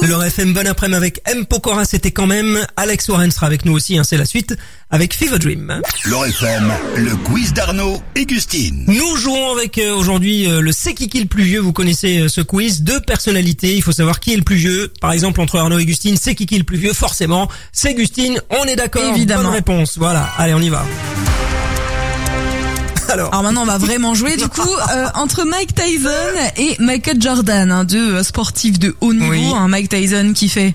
Le FM, bon après-midi avec M. Pokora, c'était quand même. Alex Warren sera avec nous aussi, c'est la suite avec Fever Dream. Le FM, le quiz d'Arnaud et Gustine. Nous jouons avec aujourd'hui le C'est qui le plus vieux. Vous connaissez ce quiz, 2 personnalités. Il faut savoir qui est le plus vieux. Par exemple, entre Arnaud et Gustine, c'est qui le plus vieux. Forcément, c'est Gustine. On est d'accord. Évidemment. Bonne réponse. Voilà. Allez, on y va. Alors maintenant on va vraiment jouer du coup entre Mike Tyson et Michael Jordan, 2 sportifs de haut niveau. Oui. Mike Tyson qui fait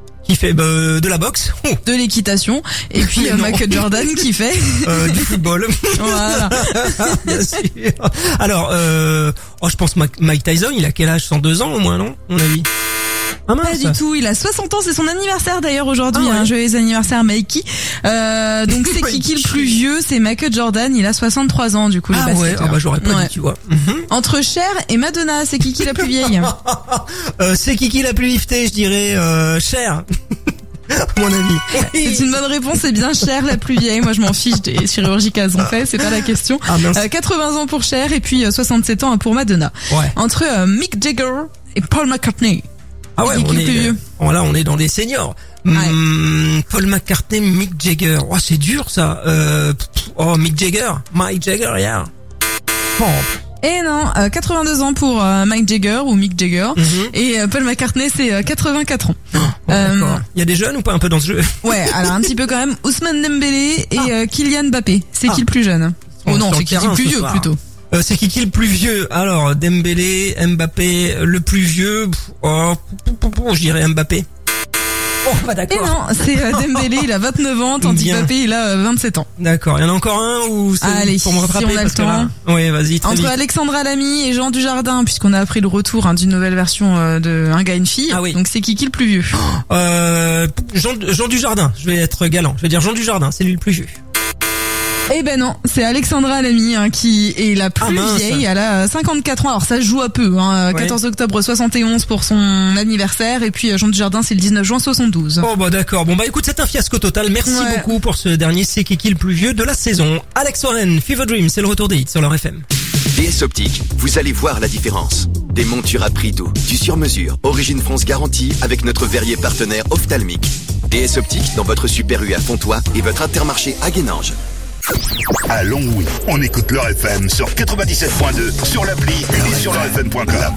de la boxe, de l'équitation, et puis Michael Jordan qui fait du football. Voilà. Bien sûr. Alors, je pense Mike Tyson, il a quel âge? 102 ans au moins, non? À mon avis. Ah mince. Pas du tout, il a 60 ans, c'est son anniversaire d'ailleurs aujourd'hui, Ah ouais. Joyeux anniversaire Mikey. Donc c'est qui le plus vieux, c'est Michael Jordan, il a 63 ans du coup, le basketteur. J'aurais pas dit, tu vois. Entre Cher et Madonna, c'est qui la plus vieille? C'est qui la plus liftée, je dirais Cher. À mon avis. C'est une bonne réponse, c'est bien Cher la plus vieille. Moi je m'en fiche des chirurgies qu'elles ont fait, c'est pas la question. 80 ans pour Cher et puis 67 ans pour Madonna. Ouais. Entre Mick Jagger et Paul McCartney. Ah ouais, on est dans des seniors. Paul McCartney, Mick Jagger. Oh, c'est dur ça. Mike Jagger, yeah. Bon. Et non, 82 ans pour Mike Jagger ou Mick Jagger. Et Paul McCartney c'est 84 ans. D'accord. Il y a des jeunes ou pas un peu dans ce jeu? Ouais, alors un petit peu quand même. Ousmane Dembélé et Kylian Mbappé. C'est qui le plus jeune? Oh non, c'est qui le plus vieux plutôt. C'est qui le plus vieux? Alors, Dembélé, Mbappé, le plus vieux, je dirais Mbappé. Oh, bah d'accord. Et non, c'est Dembélé, il a 29 ans, tandis Mbappé, il a 27 ans. D'accord, il y en a encore un ou c'est allez, pour me rattraper si on a le temps. Oui, vas-y, très Entre vite. Alexandra Lamy et Jean Dujardin, puisqu'on a appris le retour d'une nouvelle version de Un gars, une fille. Ah oui. Donc c'est qui le plus vieux? Jean Dujardin, je vais être galant. Je vais dire Jean Dujardin, c'est lui le plus vieux. Eh ben non, c'est Alexandra Lamy qui est la plus vieille, elle a 54 ans, alors ça se joue à peu, 14 octobre 71 pour son anniversaire, et puis Jean Dujardin c'est le 19 juin 72. Oh bah d'accord, bon bah écoute, c'est un fiasco total, merci beaucoup pour ce dernier C'est qui le plus vieux de la saison. Alex Warren, Fever Dream, c'est le retour des hits sur leur FM. DS Optique, vous allez voir la différence. Des montures à prix doux, du sur-mesure, Origine France garantie avec notre verrier partenaire ophtalmique. DS Optique dans votre Super U à Fontois et votre Intermarché à Guénange. À Longwy, on écoute leur FM sur 97.2, sur l'appli et sur leurfm.com.